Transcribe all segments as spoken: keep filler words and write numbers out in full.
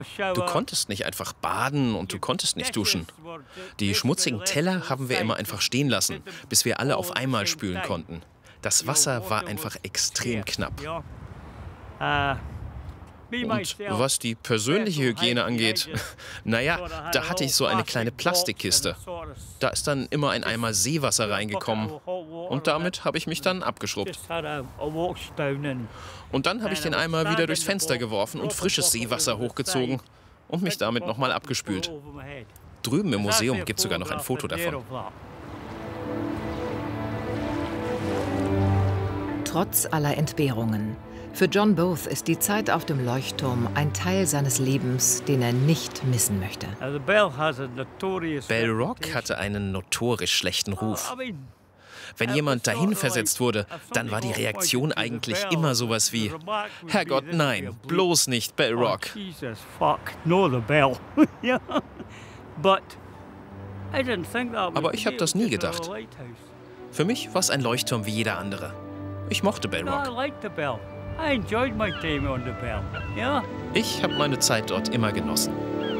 Du konntest nicht einfach baden und du konntest nicht duschen. Die schmutzigen Teller haben wir immer einfach stehen lassen, bis wir alle auf einmal spülen konnten. Das Wasser war einfach extrem knapp. Und was die persönliche Hygiene angeht, naja, da hatte ich so eine kleine Plastikkiste. Da ist dann immer ein Eimer Seewasser reingekommen und damit habe ich mich dann abgeschrubbt. Und dann habe ich den Eimer wieder durchs Fenster geworfen und frisches Seewasser hochgezogen und mich damit nochmal abgespült. Drüben im Museum gibt es sogar noch ein Foto davon. Trotz aller Entbehrungen. Für John Both ist die Zeit auf dem Leuchtturm ein Teil seines Lebens, den er nicht missen möchte. Bell Rock hatte einen notorisch schlechten Ruf. Wenn jemand dahin versetzt wurde, dann war die Reaktion eigentlich immer sowas wie: Herrgott, nein, bloß nicht Bell Rock. Aber ich habe das nie gedacht. Für mich war es ein Leuchtturm wie jeder andere. Ich mochte Bell Rock. Ich habe meine Zeit dort immer genossen.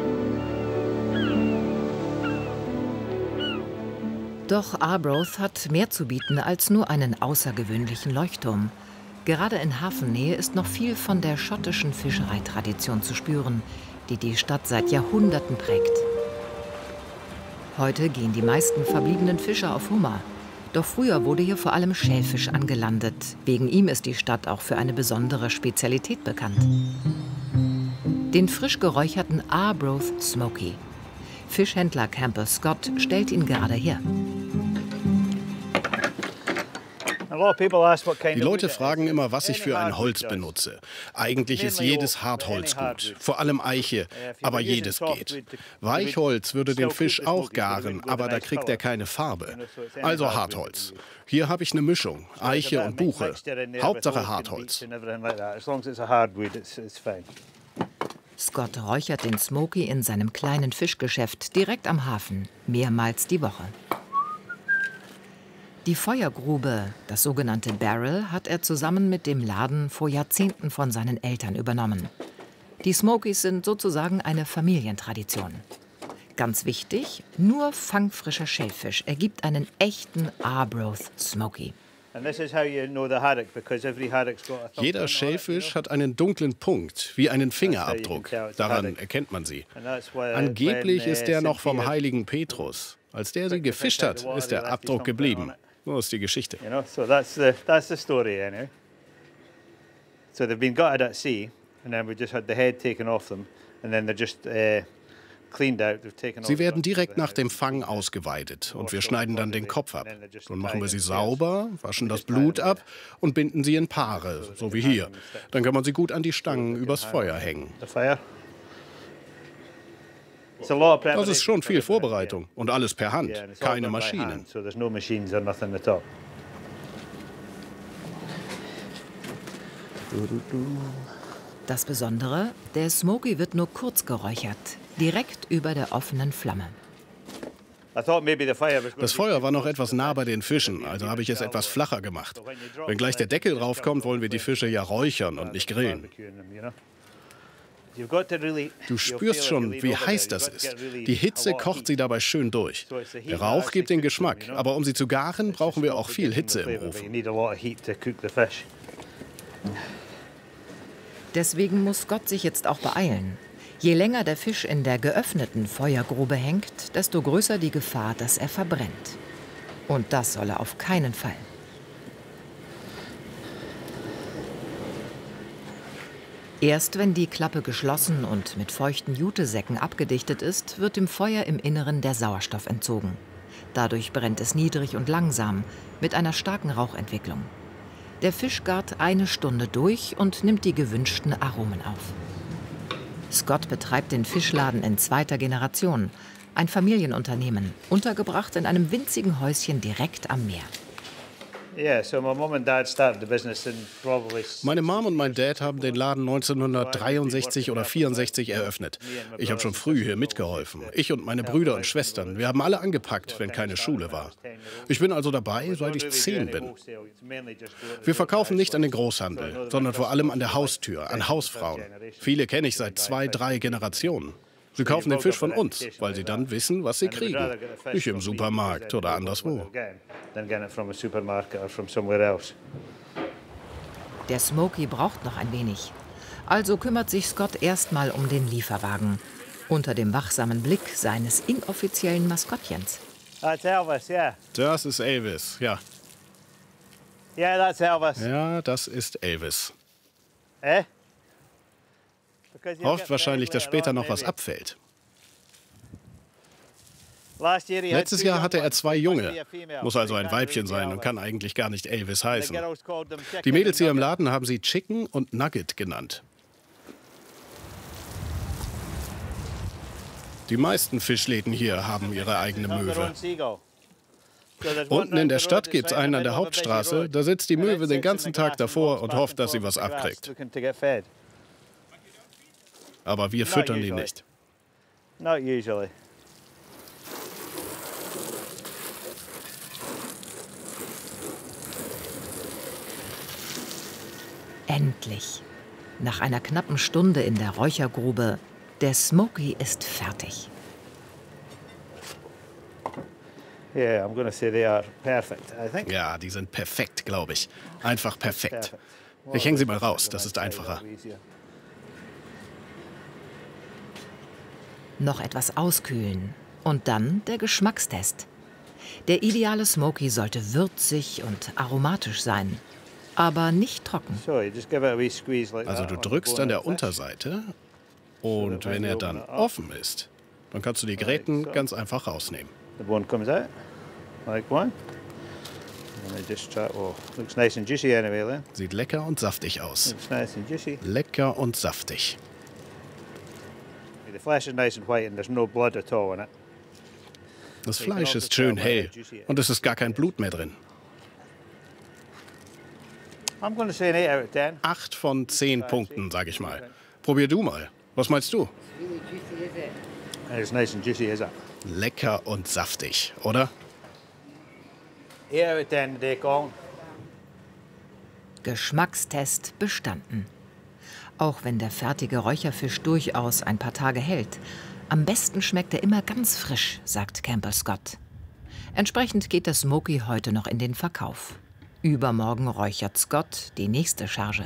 Doch Arbroath hat mehr zu bieten als nur einen außergewöhnlichen Leuchtturm. Gerade in Hafennähe ist noch viel von der schottischen Fischereitradition zu spüren, die die Stadt seit Jahrhunderten prägt. Heute gehen die meisten verbliebenen Fischer auf Hummer. Doch früher wurde hier vor allem Schellfisch angelandet. Wegen ihm ist die Stadt auch für eine besondere Spezialität bekannt: den frisch geräucherten Arbroath Smoky. Fischhändler Campbell Scott stellt ihn gerade her. Die Leute fragen immer, was ich für ein Holz benutze. Eigentlich ist jedes Hartholz gut, vor allem Eiche, aber jedes geht. Weichholz würde den Fisch auch garen, aber da kriegt er keine Farbe. Also Hartholz. Hier habe ich eine Mischung, Eiche und Buche. Hauptsache Hartholz. Scott räuchert den Smoky in seinem kleinen Fischgeschäft direkt am Hafen, mehrmals die Woche. Die Feuergrube, das sogenannte Barrel, hat er zusammen mit dem Laden vor Jahrzehnten von seinen Eltern übernommen. Die Smokies sind sozusagen eine Familientradition. Ganz wichtig, nur fangfrischer Schellfisch ergibt einen echten Arbroath Smoky. Jeder Schellfisch hat einen dunklen Punkt, wie einen Fingerabdruck. Daran erkennt man sie. Angeblich ist der noch vom heiligen Petrus. Als der sie gefischt hat, ist der Abdruck geblieben. So ist die Geschichte. Sie werden direkt nach dem Fang ausgeweidet und wir schneiden dann den Kopf ab. Dann machen wir sie sauber, waschen das Blut ab und binden sie in Paare, so wie hier. Dann kann man sie gut an die Stangen übers Feuer hängen. Das ist schon viel Vorbereitung und alles per Hand, keine Maschinen. Das Besondere, der Smoky wird nur kurz geräuchert, direkt über der offenen Flamme. Das Feuer war noch etwas nah bei den Fischen, also habe ich es etwas flacher gemacht. Wenn gleich der Deckel draufkommt, wollen wir die Fische ja räuchern und nicht grillen. Du spürst schon, wie heiß das ist. Die Hitze kocht sie dabei schön durch. Der Rauch gibt den Geschmack, aber um sie zu garen, brauchen wir auch viel Hitze im Ofen. Deswegen muss Scott sich jetzt auch beeilen. Je länger der Fisch in der geöffneten Feuergrube hängt, desto größer die Gefahr, dass er verbrennt. Und das soll er auf keinen Fall. Erst wenn die Klappe geschlossen und mit feuchten Jutesäcken abgedichtet ist, wird dem Feuer im Inneren der Sauerstoff entzogen. Dadurch brennt es niedrig und langsam, mit einer starken Rauchentwicklung. Der Fisch gart eine Stunde durch und nimmt die gewünschten Aromen auf. Scott betreibt den Fischladen in zweiter Generation, ein Familienunternehmen, untergebracht in einem winzigen Häuschen direkt am Meer. Meine Mom und mein Dad haben den Laden neunzehnhundertdreiundsechzig oder vierundsechzig eröffnet. Ich habe schon früh hier mitgeholfen. Ich und meine Brüder und Schwestern. Wir haben alle angepackt, wenn keine Schule war. Ich bin also dabei, seit ich zehn bin. Wir verkaufen nicht an den Großhandel, sondern vor allem an der Haustür, an Hausfrauen. Viele kenne ich seit zwei, drei Generationen. Sie kaufen den Fisch von uns, weil sie dann wissen, was sie kriegen. Nicht im Supermarkt oder anderswo. Der Smokey braucht noch ein wenig. Also kümmert sich Scott erstmal um den Lieferwagen. Unter dem wachsamen Blick seines inoffiziellen Maskottchens. Das ist Elvis, ja. Ja, das ist Elvis. Hofft wahrscheinlich, dass später noch was abfällt. Letztes Jahr hatte er zwei Junge. Muss also ein Weibchen sein und kann eigentlich gar nicht Elvis heißen. Die Mädels hier im Laden haben sie Chicken und Nugget genannt. Die meisten Fischläden hier haben ihre eigene Möwe. Unten in der Stadt gibt es einen an der Hauptstraße. Da sitzt die Möwe den ganzen Tag davor und hofft, dass sie was abkriegt. Aber wir füttern die nicht. Endlich. Nach einer knappen Stunde in der Räuchergrube, der Smokey ist fertig. Ja, die sind perfekt, glaube ich. Einfach perfekt. Ich hänge sie mal raus, das ist einfacher. Noch etwas auskühlen und dann der Geschmackstest. Der ideale Smokey sollte würzig und aromatisch sein, aber nicht trocken. Also du drückst an der Unterseite und wenn er dann offen ist, dann kannst du die Gräten ganz einfach rausnehmen. Sieht lecker und saftig aus. Lecker und saftig. Das Fleisch ist schön hell und es ist gar kein Blut mehr drin. Acht von zehn Punkten, sag ich mal. Probier du mal. Was meinst du? Lecker und saftig, oder? Geschmackstest bestanden. Auch wenn der fertige Räucherfisch durchaus ein paar Tage hält. Am besten schmeckt er immer ganz frisch, sagt Campbell Scott. Entsprechend geht der Smokey heute noch in den Verkauf. Übermorgen räuchert Scott die nächste Charge.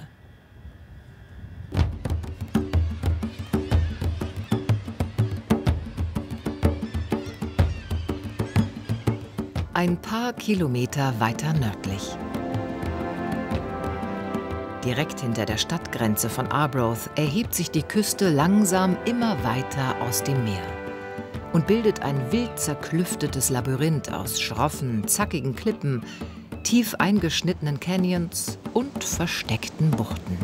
Ein paar Kilometer weiter nördlich. Direkt hinter der Stadtgrenze von Arbroath erhebt sich die Küste langsam immer weiter aus dem Meer und bildet ein wild zerklüftetes Labyrinth aus schroffen, zackigen Klippen, tief eingeschnittenen Canyons und versteckten Buchten.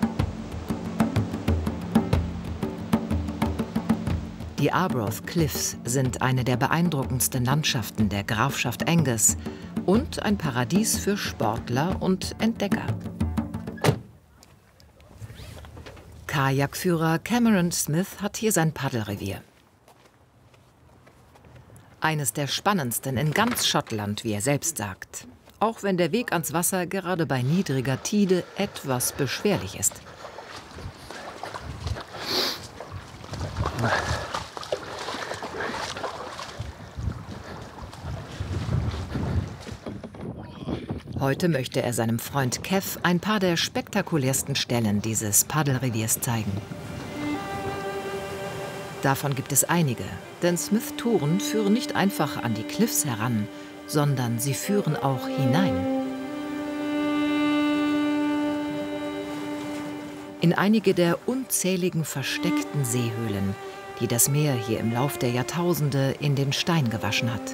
Die Arbroath Cliffs sind eine der beeindruckendsten Landschaften der Grafschaft Angus und ein Paradies für Sportler und Entdecker. Kajakführer Cameron Smith hat hier sein Paddelrevier. Eines der spannendsten in ganz Schottland, wie er selbst sagt. Auch wenn der Weg ans Wasser gerade bei niedriger Tide etwas beschwerlich ist. Heute möchte er seinem Freund Kev ein paar der spektakulärsten Stellen dieses Paddelreviers zeigen. Davon gibt es einige, denn Smith-Touren führen nicht einfach an die Cliffs heran, sondern sie führen auch hinein. In einige der unzähligen versteckten Seehöhlen, die das Meer hier im Lauf der Jahrtausende in den Stein gewaschen hat.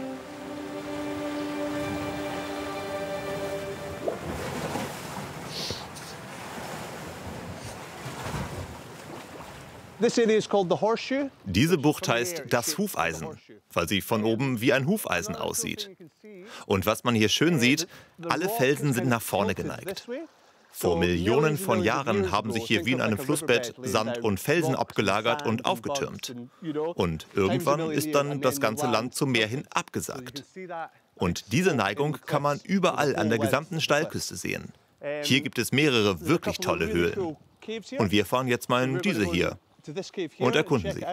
Diese Bucht heißt das Hufeisen, weil sie von oben wie ein Hufeisen aussieht. Und was man hier schön sieht, alle Felsen sind nach vorne geneigt. Vor Millionen von Jahren haben sich hier wie in einem Flussbett Sand und Felsen abgelagert und aufgetürmt. Und irgendwann ist dann das ganze Land zum Meer hin abgesackt. Und diese Neigung kann man überall an der gesamten Steilküste sehen. Hier gibt es mehrere wirklich tolle Höhlen. Und wir fahren jetzt mal in diese hier und erkunden sie.